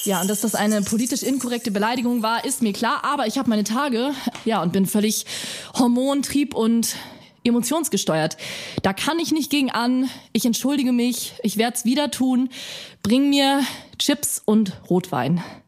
Ja, und dass das eine politisch inkorrekte Beleidigung war, ist mir klar. Aber ich habe meine Tage, ja, und bin völlig hormontrieb und emotionsgesteuert. Da kann ich nicht gegen an. Ich entschuldige mich. Ich werde es wieder tun. Bring mir Chips und Rotwein.